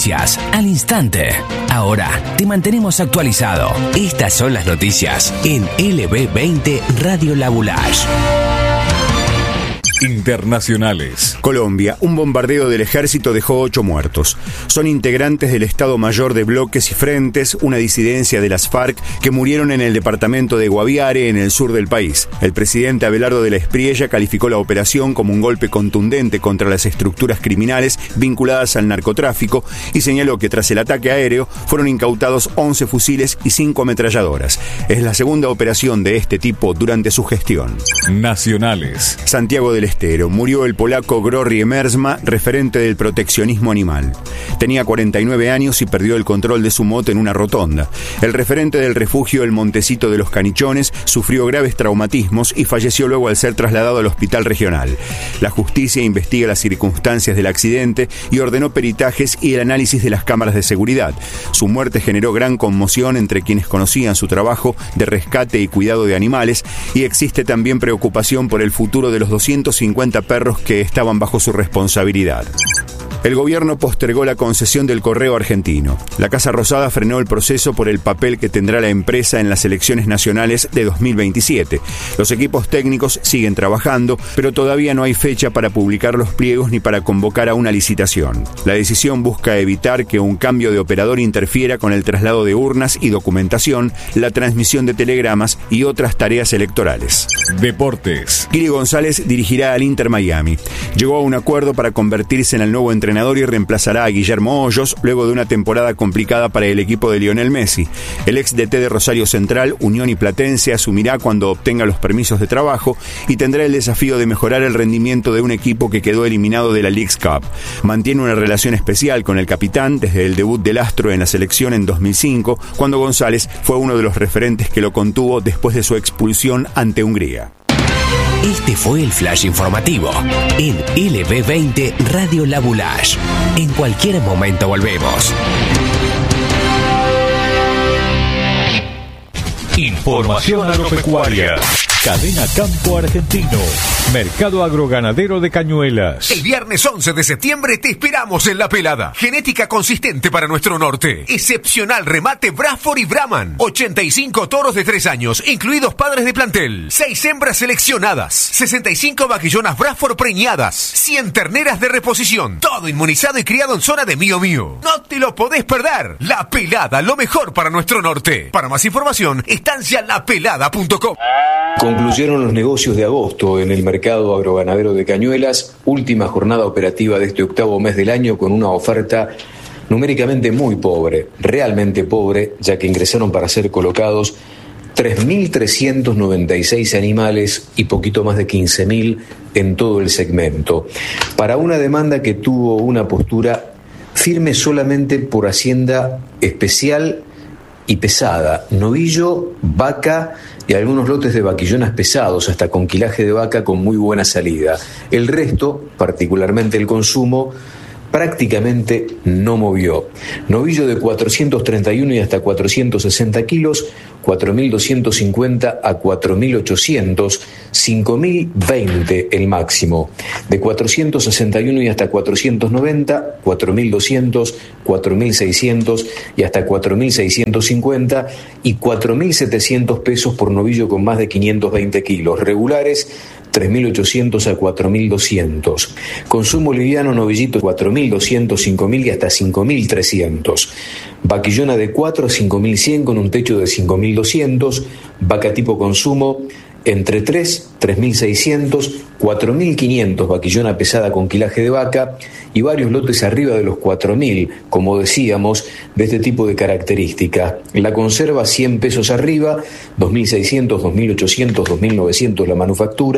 noticias al instante. Ahora te mantenemos actualizado. Estas son las noticias en LB20 Radio La Boulage. Internacionales. Colombia, un bombardeo del ejército dejó 8 muertos. Son integrantes del Estado Mayor de Bloques y Frentes, una disidencia de las FARC, que murieron en el departamento de Guaviare, en el sur del país. El presidente Abelardo de la Espriella calificó la operación como un golpe contundente contra las estructuras criminales vinculadas al narcotráfico y señaló que tras el ataque aéreo fueron incautados 11 fusiles y 5 ametralladoras. Es la segunda operación de este tipo durante su gestión. Nacionales. Santiago del Estero. Murió el polaco Grory Emersma, referente del proteccionismo animal. Tenía 49 años y perdió el control de su moto en una rotonda. El referente del refugio El Montecito de los Canichones sufrió graves traumatismos y falleció luego al ser trasladado al hospital regional. La justicia investiga las circunstancias del accidente y ordenó peritajes y el análisis de las cámaras de seguridad. Su muerte generó gran conmoción entre quienes conocían su trabajo de rescate y cuidado de animales, y existe también preocupación por el futuro de los 250 perros que estaban bajo su responsabilidad. El gobierno postergó la concesión del correo argentino. La Casa Rosada frenó el proceso por el papel que tendrá la empresa en las elecciones nacionales de 2027. Los equipos técnicos siguen trabajando, pero todavía no hay fecha para publicar los pliegos ni para convocar a una licitación. La decisión busca evitar que un cambio de operador interfiera con el traslado de urnas y documentación, la transmisión de telegramas y otras tareas electorales. Deportes. Kiri González dirigirá al Inter Miami. Llegó a un acuerdo para convertirse en el nuevo entrenador y reemplazará a Guillermo Hoyos luego de una temporada complicada para el equipo de Lionel Messi. El ex DT de Rosario Central, Unión y Platense, asumirá cuando obtenga los permisos de trabajo y tendrá el desafío de mejorar el rendimiento de un equipo que quedó eliminado de la Leagues Cup. Mantiene una relación especial con el capitán desde el debut del astro en la selección en 2005, cuando González fue uno de los referentes que lo contuvo después de su expulsión ante Hungría. Este fue el flash informativo en LB20 Radio La Boulage. En cualquier momento volvemos. Información agropecuaria. Cadena Campo Argentino. Mercado Agroganadero de Cañuelas. El viernes 11 de septiembre te esperamos en La Pelada. Genética consistente para nuestro norte. Excepcional remate Bradford y Brahman. 85 toros de 3 años, incluidos padres de plantel. 6 hembras seleccionadas. 65 vaquillonas Bradford preñadas. 100 terneras de reposición. Todo inmunizado y criado en zona de Mío Mío. No te lo podés perder. La Pelada, lo mejor para nuestro norte. Para más información, estancialapelada.com. Concluyeron los negocios de agosto en el mercado agroganadero de Cañuelas, última jornada operativa de este octavo mes del año, con una oferta numéricamente muy pobre, realmente pobre, ya que ingresaron para ser colocados 3.396 animales y poquito más de 15.000 en todo el segmento, para una demanda que tuvo una postura firme solamente por hacienda especial y pesada, novillo, vaca y algunos lotes de vaquillonas pesados, hasta con quilaje de vaca con muy buena salida. El resto, particularmente el consumo, prácticamente no movió. Novillo de 431 y hasta 460 kilos, 4.250 a 4.800, 5.020 el máximo. De 461 y hasta 490, 4.200, 4.600 y hasta 4.650 y 4.700 pesos por novillo con más de 520 kilos. Regulares, 3.800 a 4.200. Consumo liviano novillito 4.200, 5.000 y hasta 5.300. Vaquillona de 4 a 5.100 con un techo de 5.200. Vaca tipo consumo entre 3, 3.600, 4.500 vaquillona pesada con quilaje de vaca y varios lotes arriba de los 4.000, como decíamos, de este tipo de característica. La conserva 100 pesos arriba, 2.600, 2.800, 2.900 la manufactura.